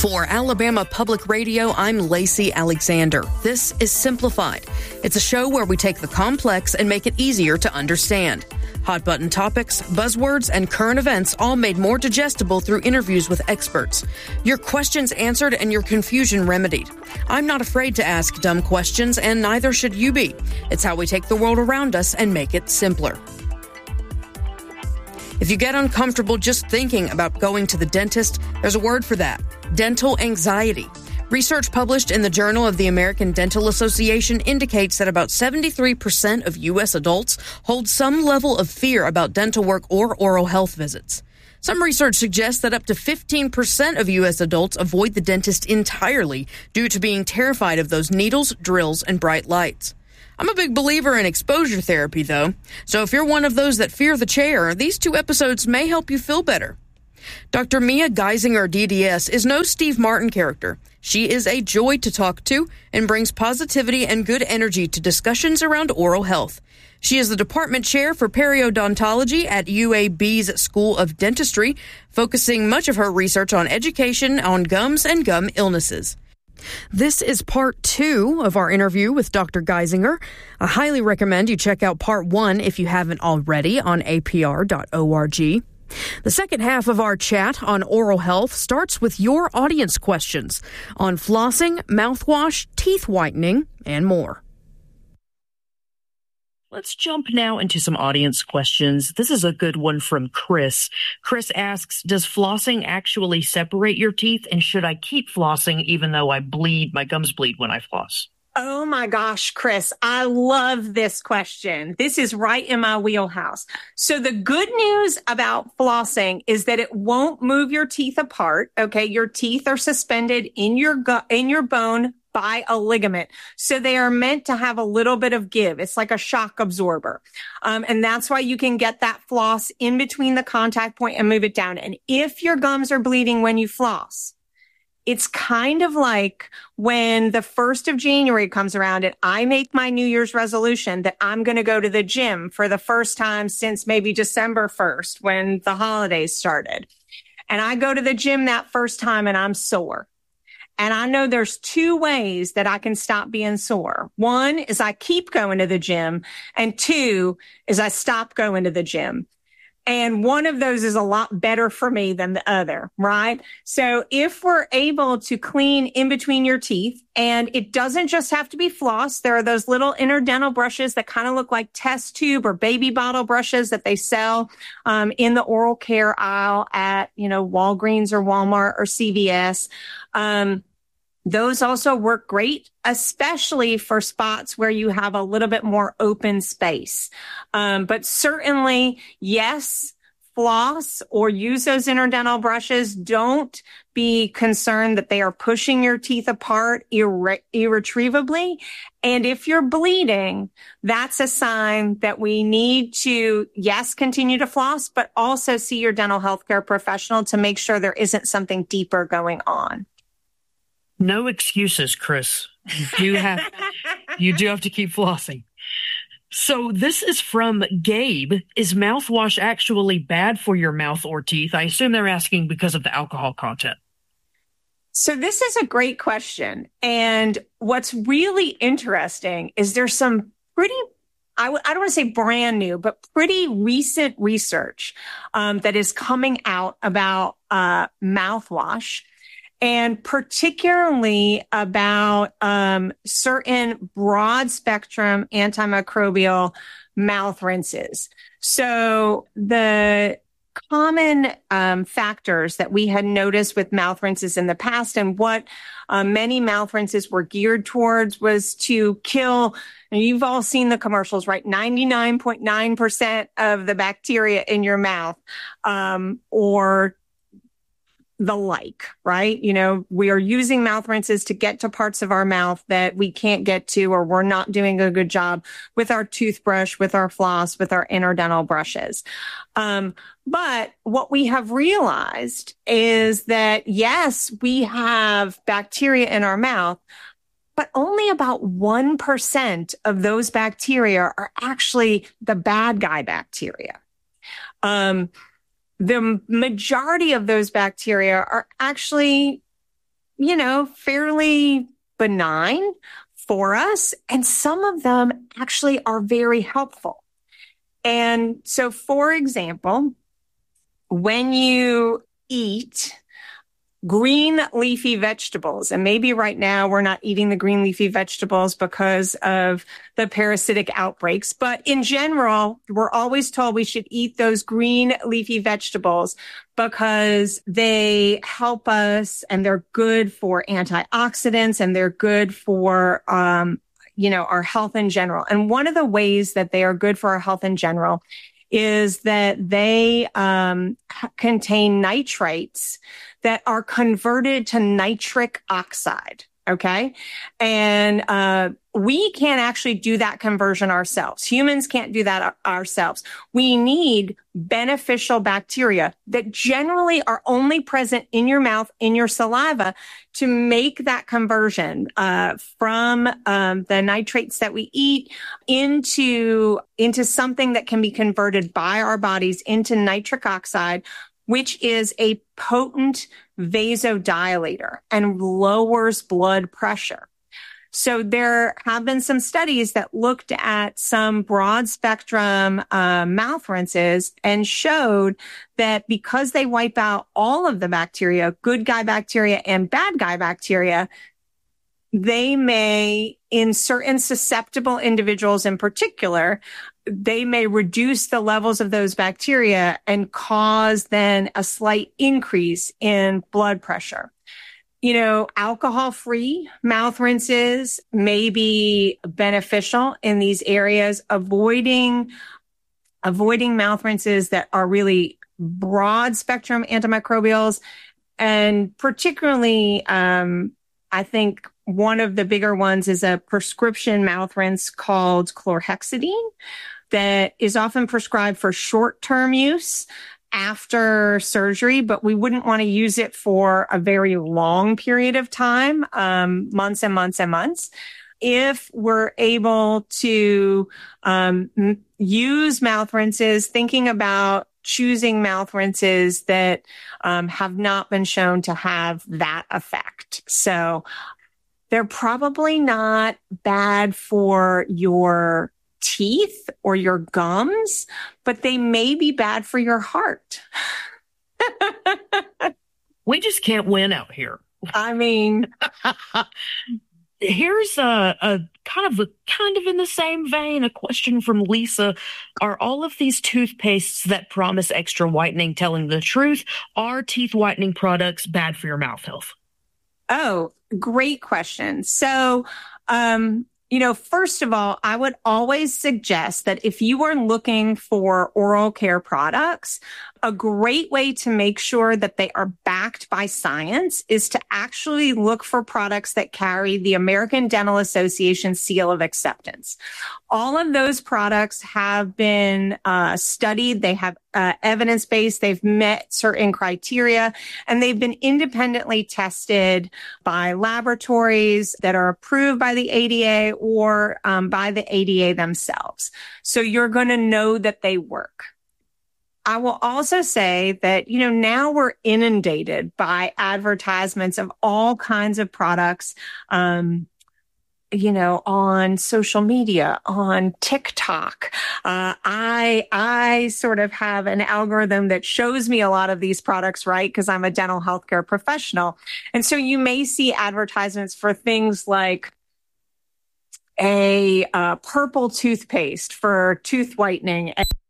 For Alabama Public Radio, I'm Lacey Alexander. This is Simplified. It's a show where we take the complex and make it easier to understand. Hot button topics, buzzwords, and current events all made more digestible through interviews with experts. Your questions answered and your confusion remedied. I'm not afraid to ask dumb questions, and neither should you be. It's how we take the world around us and make it simpler. If you get uncomfortable just thinking about going to the dentist, there's a word for that: dental anxiety. Research published in the Journal of the American Dental Association indicates that about 73% of U.S. adults hold some level of fear about dental work or oral health visits. Some research suggests that up to 15% of U.S. adults avoid the dentist entirely due to being terrified of those needles, drills, and bright lights. I'm a big believer in exposure therapy, though, so if you're one of those that fear the chair, these 2 episodes may help you feel better. Dr. Mia Geisinger, DDS, is no Steve Martin character. She is a joy to talk to and brings positivity and good energy to discussions around oral health. She is the department chair for periodontology at UAB's School of Dentistry, focusing much of her research on education on gums and gum illnesses. This is part 2 of our interview with Dr. Geisinger. I highly recommend you check out part 1 if you haven't already on apr.org. The second half of our chat on oral health starts with your audience questions on flossing, mouthwash, teeth whitening, and more. Let's jump now into some audience questions. This is a good one from Chris. Chris asks, does flossing actually separate your teeth, and should I keep flossing even though my gums bleed when I floss? Oh my gosh, Chris, I love this question. This is right in my wheelhouse. So the good news about flossing is that it won't move your teeth apart. Okay. Your teeth are suspended in your bone by a ligament. So they are meant to have a little bit of give. It's like a shock absorber. And that's why you can get that floss in between the contact point and move it down. And if your gums are bleeding when you floss, it's kind of like when the 1st of January comes around and I make my New Year's resolution that I'm going to go to the gym for the first time since maybe December 1st when the holidays started. And I go to the gym that first time and I'm sore. And I know there's 2 ways that I can stop being sore. 1 is I keep going to the gym, and 2 is I stop going to the gym. And one of those is a lot better for me than the other, right? So if we're able to clean in between your teeth, and it doesn't just have to be floss, there are those little interdental brushes that kind of look like test tube or baby bottle brushes that they sell in the oral care aisle at, Walgreens or Walmart or CVS. Those also work great, especially for spots where you have a little bit more open space. But certainly, yes, floss or use those interdental brushes. Don't be concerned that they are pushing your teeth apart irretrievably. And if you're bleeding, that's a sign that we need to, yes, continue to floss, but also see your dental healthcare professional to make sure there isn't something deeper going on. No excuses, Chris. You do have to keep flossing. So this is from Gabe. Is mouthwash actually bad for your mouth or teeth? I assume they're asking because of the alcohol content. So this is a great question. And what's really interesting is there's some pretty, I don't want to say brand new, but pretty recent research that is coming out about mouthwash. And particularly about certain broad spectrum antimicrobial mouth rinses. So the common factors that we had noticed with mouth rinses in the past, and what many mouth rinses were geared towards, was to kill, and you've all seen the commercials, right? 99.9% of the bacteria in your mouth, or the like, right? We are using mouth rinses to get to parts of our mouth that we can't get to, or we're not doing a good job with our toothbrush, with our floss, with our interdental brushes. But what we have realized is that, yes, we have bacteria in our mouth, but only about 1% of those bacteria are actually the bad guy bacteria. The majority of those bacteria are actually fairly benign for us. And some of them actually are very helpful. And so, for example, when you eat green leafy vegetables, and maybe right now we're not eating the green leafy vegetables because of the parasitic outbreaks, but in general, we're always told we should eat those green leafy vegetables because they help us and they're good for antioxidants and they're good for, our health in general. And one of the ways that they are good for our health in general is that they contain nitrates that are converted to nitric oxide. Okay. And we can't actually do that conversion ourselves. Humans can't do that ourselves. We need beneficial bacteria that generally are only present in your mouth, in your saliva, to make that conversion from the nitrates that we eat into something that can be converted by our bodies into nitric oxide, which is a potent vasodilator and lowers blood pressure. So there have been some studies that looked at some broad spectrum mouth rinses and showed that because they wipe out all of the bacteria, good guy bacteria and bad guy bacteria, they may, in certain susceptible individuals in particular, they may reduce the levels of those bacteria and cause then a slight increase in blood pressure. Alcohol-free mouth rinses may be beneficial in these areas, avoiding mouth rinses that are really broad spectrum antimicrobials. And particularly, I think one of the bigger ones is a prescription mouth rinse called chlorhexidine that is often prescribed for short-term use after surgery, but we wouldn't want to use it for a very long period of time, months and months and months. If we're able to use mouth rinses, thinking about choosing mouth rinses that have not been shown to have that effect. So they're probably not bad for your teeth or your gums, but they may be bad for your heart. We just can't win out here. I mean, here's a kind of in the same vein, a question from Lisa. Are all of these toothpastes that promise extra whitening telling the truth? Are teeth whitening products bad for your mouth health? Oh, great question. So, first of all, I would always suggest that if you are looking for oral care products, a great way to make sure that they are backed by science is to actually look for products that carry the American Dental Association seal of acceptance. All of those products have been studied. They have evidence-based. They've met certain criteria, and they've been independently tested by laboratories that are approved by the ADA or by the ADA themselves. So you're going to know that they work. I will also say that, now we're inundated by advertisements of all kinds of products, on social media, on TikTok. I sort of have an algorithm that shows me a lot of these products, right? Because I'm a dental healthcare professional. And so you may see advertisements for things like a purple toothpaste for tooth whitening.